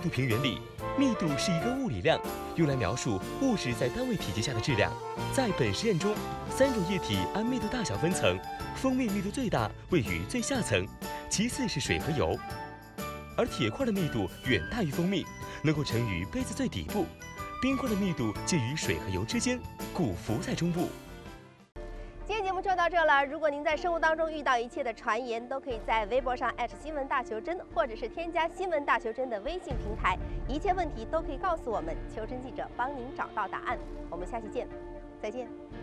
度平原里，密度是一个物理量，用来描述物质在单位体积下的质量。在本实验中，3种液体按密度大小分层，蜂蜜密度最大，位于最下层，其次是水和油。而铁块的密度远大于蜂蜜，能够沉于杯子最底部；冰块的密度介于水和油之间，故浮在中部。 今天节目就到这了。如果您在生活当中遇到一切的传言，都可以在微博上新闻大求真，或者是添加新闻大求真的微信平台，一切问题都可以告诉我们，求真记者帮您找到答案。我们下期见，再见。